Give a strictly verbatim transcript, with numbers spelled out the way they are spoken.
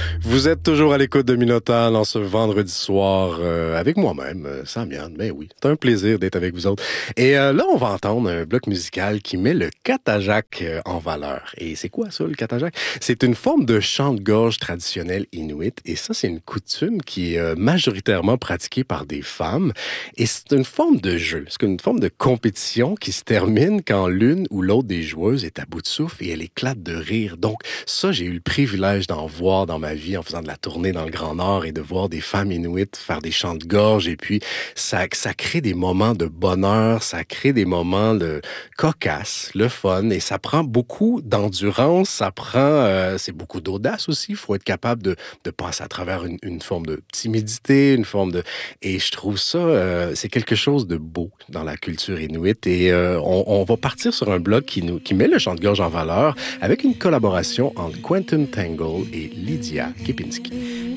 Vous êtes toujours à l'écoute de Minotaur en ce vendredi soir euh, avec moi-même, euh, Samian. Mais oui, c'est un plaisir d'être avec vous autres. Et euh, là, on va entendre un bloc musical qui met le katajak euh, en valeur. Et c'est quoi ça, le katajak? C'est une forme de chant de gorge traditionnel inuit. Et ça, c'est une coutume qui est euh, majoritairement pratiquée par des femmes. Et c'est une forme de jeu. C'est une forme de compétition qui se termine quand l'une ou l'autre des joueuses est à bout de souffle et elle éclate de rire. Donc, ça, j'ai eu le privilège d'en voir dans ma vie en faisant de la tournée dans le Grand Nord et de voir des femmes inuites faire des chants de gorge. Et puis, ça, ça crée des moments de bonheur, ça crée des moments de cocasse, le fun. Et ça prend beaucoup d'endurance, ça prend, euh, c'est beaucoup d'audace aussi. Il faut être capable de, de passer à travers une, une forme de timidité, une forme de... Et je trouve ça, euh, c'est quelque chose de beau dans la culture inuite. Et euh, on, on va partir sur un bloc qui, nous, qui met le chant de gorge en valeur avec une collaboration entre Quentin Tangle et Lydia Kepinski.